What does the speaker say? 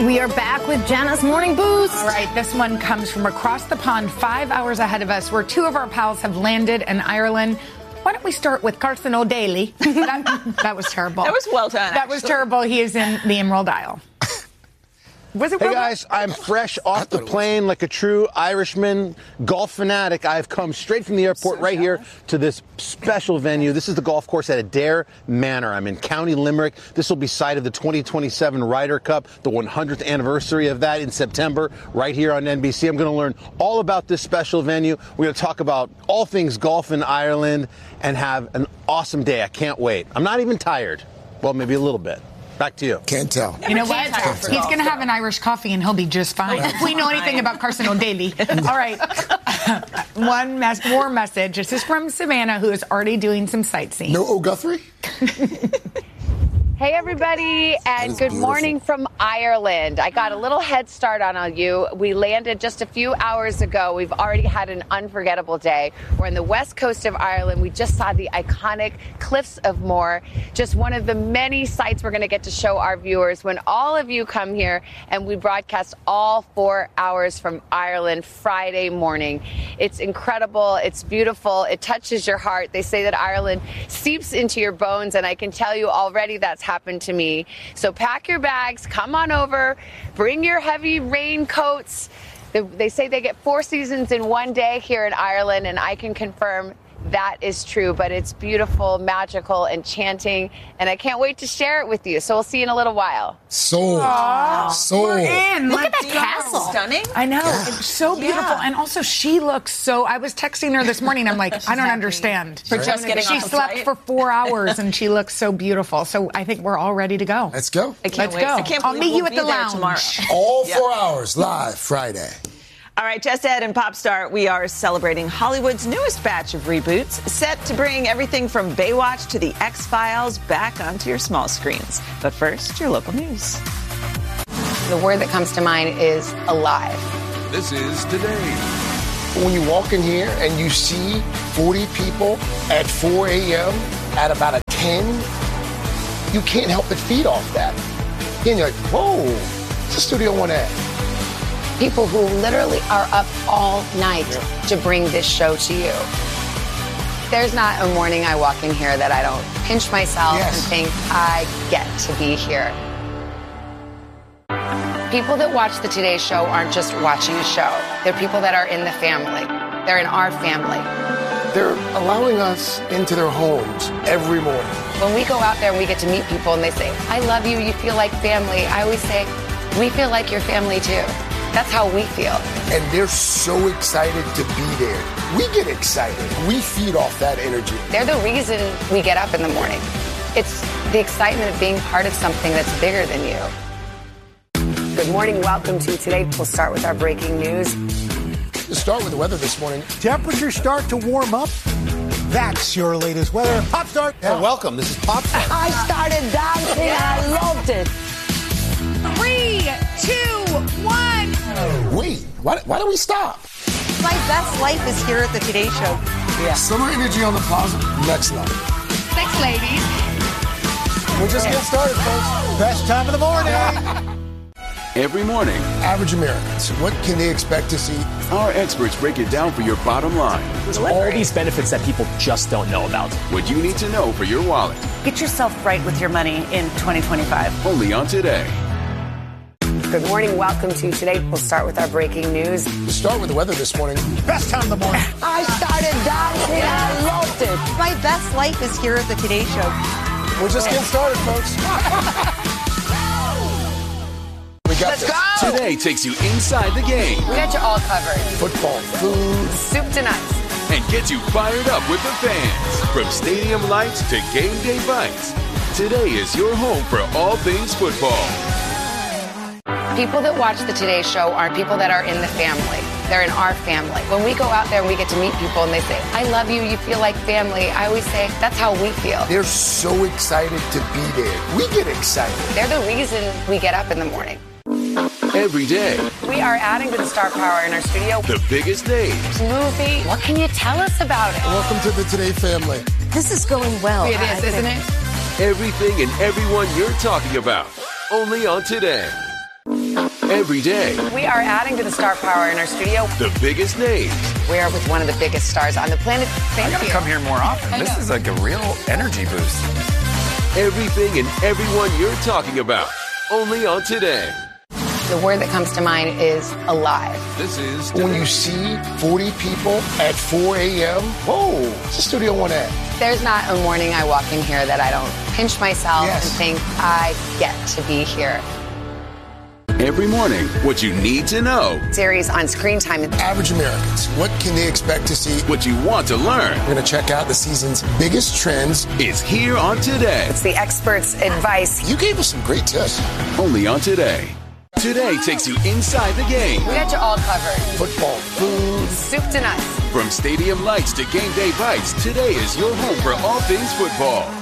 We are back with Jenna's Morning Boost. All right, this one comes from across the pond, 5 hours ahead of us, where two of our pals have landed in Ireland. Why don't we start with Carson O'Daly? That was terrible. That was well done. That was terrible. He is in the Emerald Isle. Hey guys, I'm fresh off the plane like a true Irishman golf fanatic. I've come straight from the airport right here to this special venue. This is the golf course at Adair Manor. I'm in County Limerick. This will be site of the 2027 Ryder Cup, the 100th anniversary of that in September, right here on NBC. I'm going to learn all about this special venue. We're going to talk about all things golf in Ireland and have an awesome day. I can't wait. I'm not even tired. Well, maybe a little bit. Back to you. Can't tell. You know what? He's going to have an Irish coffee and he'll be just fine. If we know anything about Carson O'Daly. All right. More message. This is from Savannah, who is already doing some sightseeing. No O'Guthrie? Hey, everybody, and good morning from Ireland. I got a little head start on you. We landed just a few hours ago. We've already had an unforgettable day. We're in the west coast of Ireland. We just saw the iconic Cliffs of Moher, just one of the many sights we're going to get to show our viewers when all of you come here, and we broadcast all 4 hours from Ireland Friday morning. It's incredible. It's beautiful. It touches your heart. They say that Ireland seeps into your bones, and I can tell you already that's happened to me. So pack your bags, come on over, bring your heavy raincoats. They say they get 4 seasons in one day here in Ireland, and I can confirm that is true, but it's beautiful, magical, enchanting, and I can't wait to share it with you. So we'll see you in a little while. Sold. We're in. Look at that castle. Stunning. I know. Yeah. It's so beautiful. Yeah. And also, she looks so... I was texting her this morning. I'm like, I don't understand. For just getting She off the slept flight. for 4 hours, and she looks so beautiful. So I think we're all ready to go. Let's go. I can't Let's wait. go. I can't I'll believe meet you we'll at the be there lounge. tomorrow. All 4 hours live Friday. All right, Just Ed and Pop Star, we are celebrating Hollywood's newest batch of reboots, set to bring everything from Baywatch to The X-Files back onto your small screens. But first, your local news. The word that comes to mind is alive. This is Today. When you walk in here and you see 40 people at 4 a.m. at about a 10, you can't help but feed off that. Then you're like, whoa, it's a Studio 1A. People who literally are up all night to bring this show to you. There's not a morning I walk in here that I don't pinch myself and think, I get to be here. People that watch the Today Show aren't just watching a show. They're people that are in the family. They're in our family. They're allowing us into their homes every morning. When we go out there and we get to meet people and they say, I love you, you feel like family, I always say, we feel like your family too. That's how we feel. And they're so excited to be there. We get excited. We feed off that energy. They're the reason we get up in the morning. It's the excitement of being part of something that's bigger than you. Good morning. Welcome to Today. We'll start with our breaking news. To start with the weather this morning. Temperatures start to warm up. That's your latest weather. Pop Start. Oh, welcome. This is Pop Star. I started dancing and I loved it. 3, 2, 1. Wait, why do we stop? My best life is here at the Today Show. Yeah. Summer energy on the plaza, next level. Thanks, ladies. We're just getting started, folks. Best time of the morning. Every morning, Average Americans, what can they expect to see? our experts break it down for your bottom line. There's all these benefits that people just don't know about. What you need to know for your wallet. Get yourself right with your money in 2025. Only on Today. Good morning. Welcome to Today. We'll start with our breaking news. To start with the weather this morning. Best time of the morning. I started dancing and I loved it. My best life is here at the Today Show. We're just getting started, folks. We got Let's this. go. Today takes you inside the game We got you all covered. Football, food. Soup to nuts. and gets you fired up with the fans. From stadium lights to game day bites, Today is your home for all things football. People that watch the Today Show aren't people that are in the family. They're in our family. When we go out there and we get to meet people and they say, I love you, you feel like family, I always say, that's how we feel. They're so excited to be there. We get excited. They're the reason we get up in the morning. Every day, We are adding to the star power in our studio. the biggest names, Movie. What can you tell us about it? Welcome to the Today family. This is going well. It is, isn't it? everything and everyone you're talking about. Only on Today. Every day. We are adding to the star power in our studio. The biggest names. We are with one of the biggest stars on the planet. I gotta come here more often. This is like a real energy boost. Everything and everyone you're talking about. Only on Today. The word that comes to mind is alive. This is When you see 40 people at 4 a.m., whoa, it's a Studio One ad. There's not a morning I walk in here that I don't pinch myself and think, I get to be here. Every morning, what you need to know. Series on Screen Time. Average Americans, what can they expect to see? What you want to learn. We're going to check out the season's biggest trends. Is here on Today. It's the experts' advice. You gave us some great tips. Only on Today. Today takes you inside the game. We got you all covered. Football, food, soup to nuts. From stadium lights to game day bites, Today is your home for all things football.